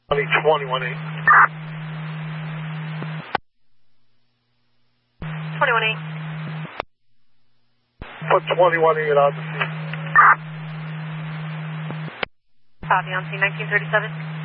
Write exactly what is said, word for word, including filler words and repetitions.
twenty-one eight. twenty-one eight. Put twenty-one eight on the scene. Copy on scene nineteen thirty-seven.